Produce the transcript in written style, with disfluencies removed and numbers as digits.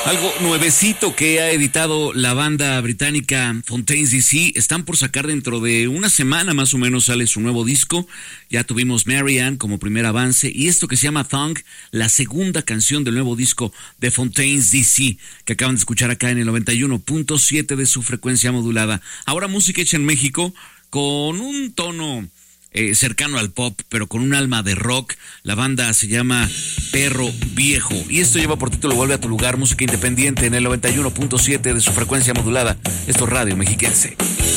Algo nuevecito que ha editado la banda británica Fontaines DC. Están por sacar dentro de una semana más o menos, sale su nuevo disco. Ya tuvimos Marianne como primer avance y esto que se llama Thong, la segunda canción del nuevo disco de Fontaines DC, que acaban de escuchar acá en el 91.7 de su frecuencia modulada. Ahora música hecha en México con un tono cercano al pop, pero con un alma de rock. La banda se llama Perro Viejo y esto lleva por título Vuelve a tu lugar, música independiente en el 91.7 de su frecuencia modulada. Esto es Radio Mexiquense.